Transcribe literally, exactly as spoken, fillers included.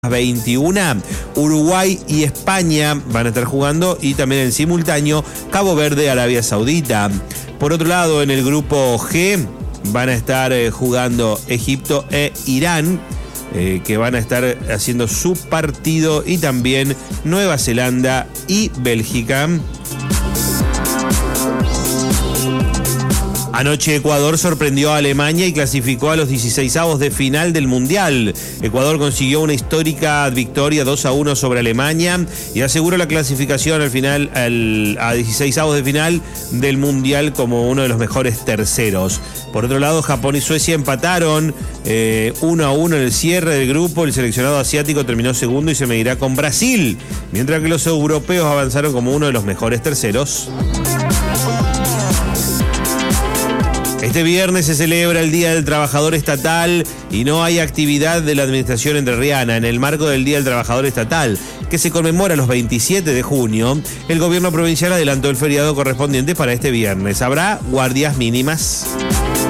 veintiuna, Uruguay y España van a estar jugando, y también en simultáneo Cabo Verde, Arabia Saudita. Por otro lado, en el grupo G van a estar eh, jugando Egipto e Irán, eh, que van a estar haciendo su partido, y también Nueva Zelanda y Bélgica. Anoche Ecuador sorprendió a Alemania y clasificó a los dieciseisavos de final del Mundial. Ecuador consiguió una histórica victoria dos a uno sobre Alemania y aseguró la clasificación al final al, a dieciseisavos de final del Mundial como uno de los mejores terceros. Por otro lado, Japón y Suecia empataron eh, uno a uno en el cierre del grupo. El seleccionado asiático terminó segundo y se medirá con Brasil, mientras que los europeos avanzaron como uno de los mejores terceros. Este viernes se celebra el Día del Trabajador Estatal y no hay actividad de la administración entrerriana. En el marco del Día del Trabajador Estatal, que se conmemora los veintisiete de junio, el gobierno provincial adelantó el feriado correspondiente para este viernes. Habrá guardias mínimas.